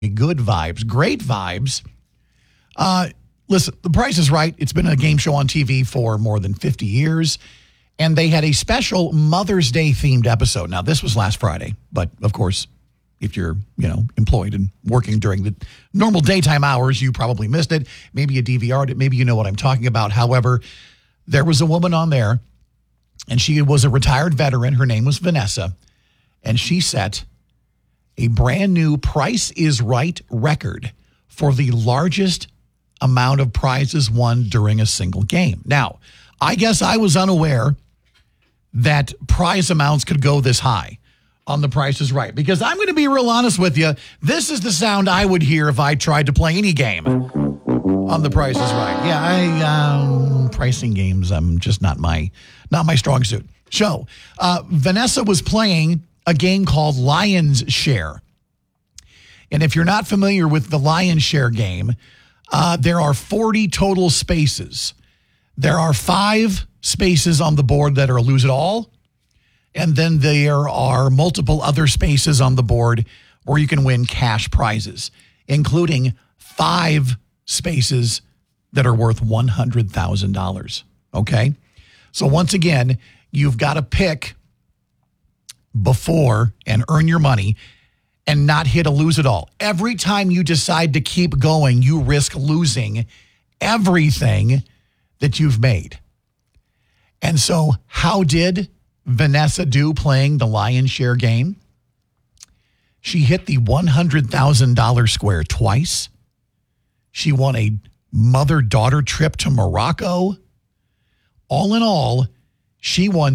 Good vibes, great vibes. Listen, The Price is Right. It's been a game show on TV for more than 50 years, and they had a special Mother's Day themed episode. Now, this was last Friday, but of course, if you're, employed and working during the normal daytime hours, you probably missed it. Maybe you DVR'd it. Maybe you know what I'm talking about. However, there was a woman on there, and she was a retired veteran. Her name was Vanessa, and she set a brand new Price is Right record for the largest amount of prizes won during a single game. Now, I guess I was unaware that prize amounts could go this high on The Price is Right, because I'm going to be real honest with you. This is the sound I would hear if I tried to play any game on The Price is Right. Yeah, pricing games, I'm just not my strong suit. So, Vanessa was playing a game called Lion's Share. And if you're not familiar with the Lion's Share game, there are 40 total spaces. There are 5 spaces on the board that are lose it all. And then there are multiple other spaces on the board where you can win cash prizes, including 5 spaces that are worth $100,000. Okay? So once again, you've got to pick before and earn your money and not hit a lose it all. Every time you decide to keep going, you risk losing everything that you've made. And so how did Vanessa do playing the Lion's Share game? She hit the $100,000 square twice. She won a mother-daughter trip to Morocco. All in all, she won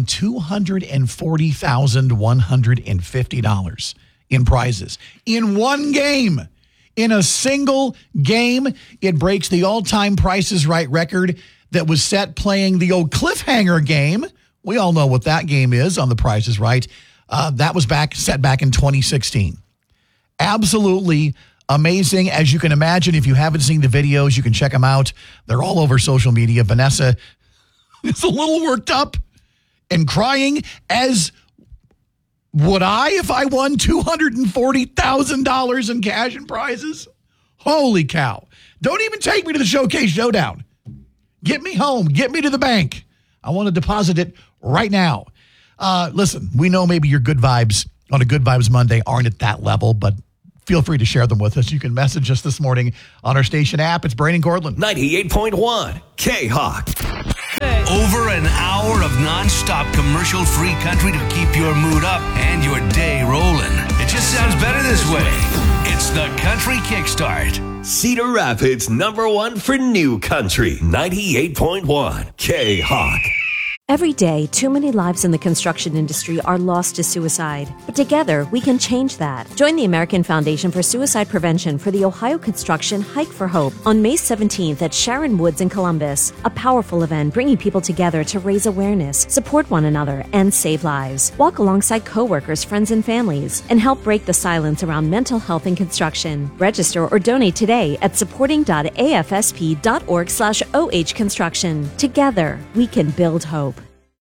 $240,150 in prizes in one game. In a single game, it breaks the all-time Price is Right record that was set playing the old cliffhanger game. We all know what that game is on The Price is Right. That was set back in 2016. Absolutely amazing. As you can imagine, if you haven't seen the videos, you can check them out. They're all over social media. Vanessa is a little worked up and crying, as would I if I won $240,000 in cash and prizes. Holy cow. Don't even take me to the Showcase Showdown. Get me home. Get me to the bank. I want to deposit it right now. Listen, we know maybe your good vibes on a Good Vibes Monday aren't at that level, but feel free to share them with us. You can message us this morning on our station app. It's Brandon Cortland. 98.1 K-Hawk. Over an hour of nonstop commercial-free country to keep your mood up and your day rolling. It just sounds better this way. It's the Country Kickstart. Cedar Rapids #1 for new country. 98.1 K-Hawk. Every day, too many lives in the construction industry are lost to suicide. But together, we can change that. Join the American Foundation for Suicide Prevention for the Ohio Construction Hike for Hope on May 17th at Sharon Woods in Columbus. A powerful event bringing people together to raise awareness, support one another, and save lives. Walk alongside coworkers, friends, and families, and help break the silence around mental health in construction. Register or donate today at supporting.afsp.org/ohconstruction. Together, we can build hope.